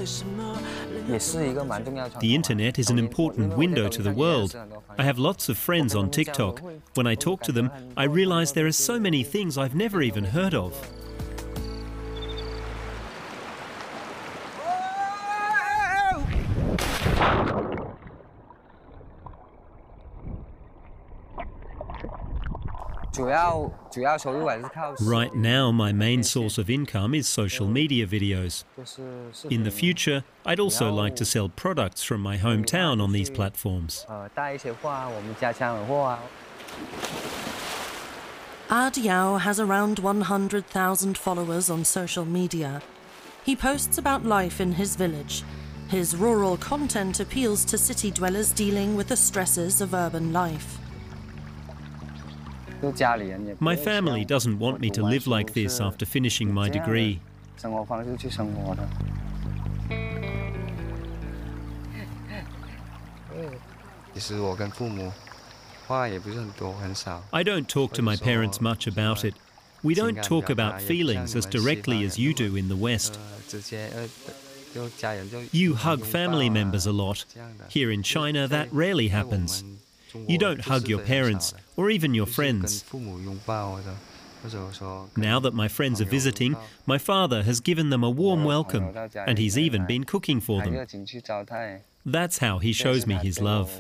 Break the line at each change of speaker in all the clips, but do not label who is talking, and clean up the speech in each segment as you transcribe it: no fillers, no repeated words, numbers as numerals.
The internet is an important window to the world. I have lots of friends on TikTok. When I talk to them, I realize there are so many things I've never even heard of. Right now, my main source of income is social media videos. In the future, I'd also like to sell products from my hometown on these platforms.
Diao has around 100,000 followers on social media. He posts about life in his village. His rural content appeals to city dwellers dealing with the stresses of urban life.
My family doesn't want me to live like this after finishing my degree. I don't talk to my parents much about it. We don't talk about feelings as directly as you do in the West. You hug family members a lot. Here in China, that rarely happens. You don't hug your parents or even your friends. Now that my friends are visiting, my father has given them a warm welcome, and he's even been cooking for them. That's how he shows me his love.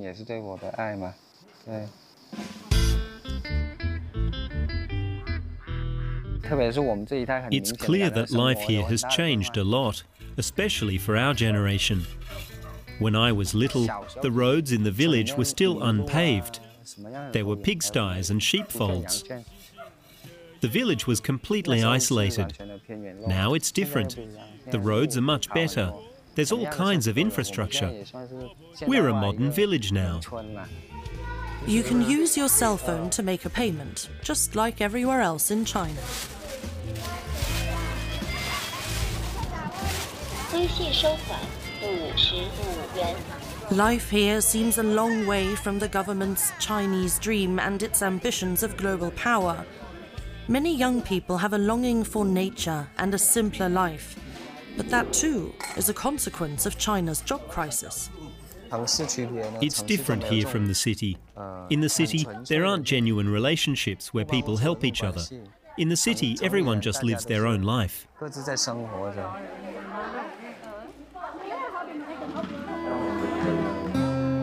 It's clear that life here has changed a lot, especially for our generation. When I was little, the roads in the village were still unpaved. There were pigsties and sheepfolds. The village was completely isolated. Now it's different. The roads are much better. There's all kinds of infrastructure. We're a modern village now.
You can use your cell phone to make a payment, just like everywhere else in China. Life here seems a long way from the government's Chinese dream and its ambitions of global power. Many young people have a longing for nature and a simpler life, but that too is a consequence of China's job crisis.
It's different here from the city. In the city, there aren't genuine relationships where people help each other. In the city, everyone just lives their own life.